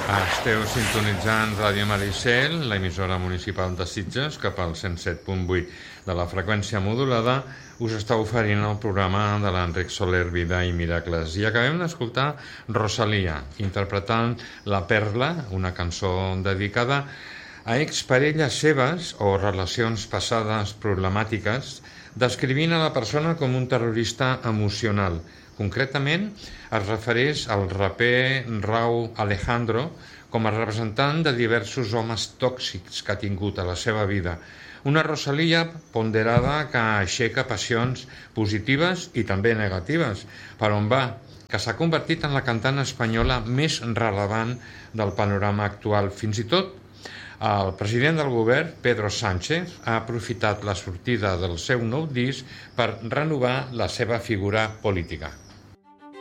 Esteu sintonitzant Ràdio Maricel, l'emissora municipal de Sitges, cap al 107.8 de la freqüència modulada. Us està oferint el programa de l'Enric Soler, Vida i Miracles. I acabem d'escoltar Rosalia, interpretant La Perla, una cançó dedicada a exparelles seves o relacions passades problemàtiques, descrivint a la persona com un terrorista emocional. Concretament, es refereix al raper Rauw Alejandro com a representant de diversos homes tòxics que ha tingut a la seva vida. Una Rosalia ponderada que aixeca passions positives i també negatives, per on va, que s'ha convertit en la cantant espanyola més rellevant del panorama actual. Fins i tot, el president del govern, Pedro Sánchez, ha aprofitat la sortida del seu nou disc per renovar la seva figura política.